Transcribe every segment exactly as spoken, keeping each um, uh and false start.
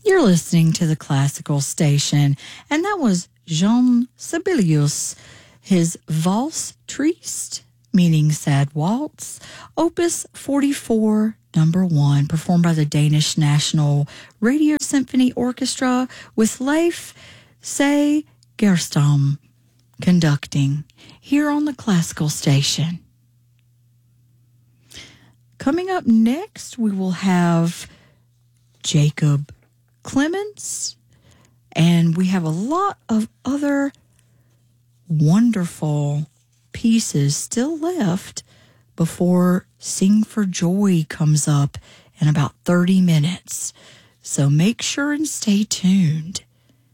You're listening to the Classical Station, and that was Jean Sibelius, his Valse Triste, meaning sad waltz, Opus forty-four, number one, performed by the Danish National Radio Symphony Orchestra with Leif Se Gerstam conducting here on the Classical Station. Coming up next, we will have Jacob Clemens, and we have a lot of other wonderful pieces still left before Sing for Joy comes up in about thirty minutes. So make sure and stay tuned.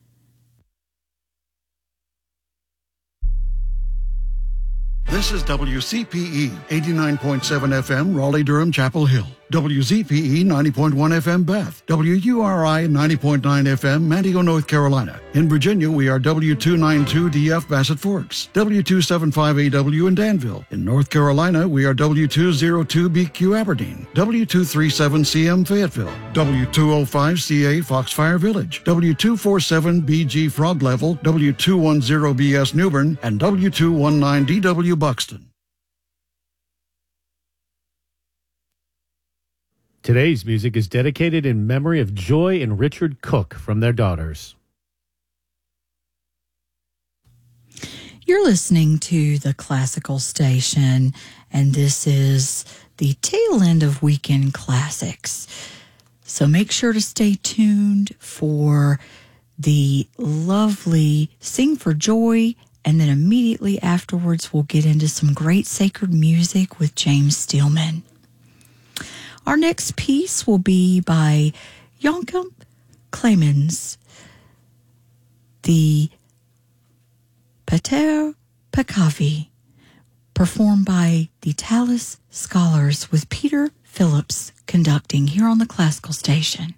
This is W C P E eighty-nine point seven F M, Raleigh-Durham, Chapel Hill. W Z P E ninety point one F M, Bath. W U R I ninety point nine F M, Manteo, North Carolina. In Virginia, we are W two ninety-two D F, Bassett Forks. W two seventy-five A W in Danville. In North Carolina, we are W two oh two B Q, Aberdeen. W two thirty-seven C M, Fayetteville. W two oh five C A, Foxfire Village. W two forty-seven B G, Frog Level. W two ten B S, Newbern. And W two nineteen D W, Buxton. Today's music is dedicated in memory of Joy and Richard Cook from their daughters. You're listening to the Classical Station, and this is the tail end of Weekend Classics. So make sure to stay tuned for the lovely Sing for Joy, and then immediately afterwards we'll get into some great sacred music with James Steelman. Our next piece will be by Jacob Clemens, the Pater Peccavi, performed by the Tallis Scholars with Peter Phillips conducting here on the Classical Station.